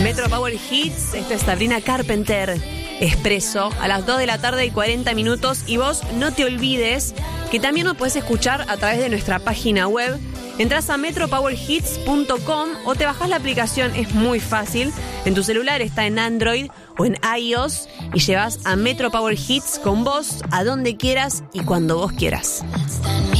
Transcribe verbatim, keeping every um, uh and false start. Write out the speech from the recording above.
Metro Power Hits, esto es Sabrina Carpenter, Expreso, a las dos de la tarde y cuarenta minutos. Y vos no te olvides que también nos podés escuchar a través de nuestra página web. Entrás a metro power hits punto com o te bajás la aplicación, es muy fácil. En tu celular está en Android o en iOS y llevas a Metro Power Hits con vos a donde quieras y cuando vos quieras.